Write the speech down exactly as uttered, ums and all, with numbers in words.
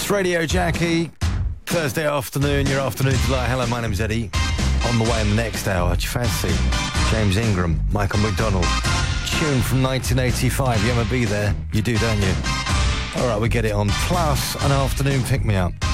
It's Radio Jackie, Thursday afternoon, your afternoon delight. Hello, my name's Eddie. On the way in the next hour, do you fancy? James Ingram, Michael McDonald. Tune from nineteen eighty-five. You ever be there? You do, don't you? All right, we get it on. Plus, an afternoon pick-me-up.